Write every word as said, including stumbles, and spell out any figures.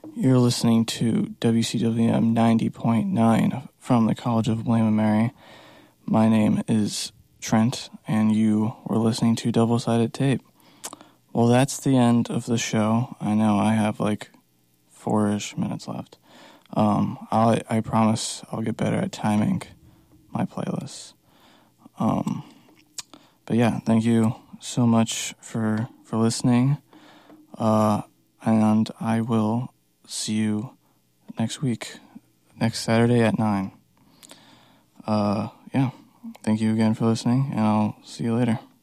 You're listening to W C W M ninety point nine from the College of William and Mary. My name is Trent, and you were listening to Double-Sided Tape. Well, that's the end of the show. I know I have like four-ish minutes left. Um, I'll, I promise I'll get better at timing my playlists. Um, but yeah, thank you so much for, for listening. Uh, and I will see you next week, next Saturday at nine. Uh, yeah, thank you again for listening, and I'll see you later.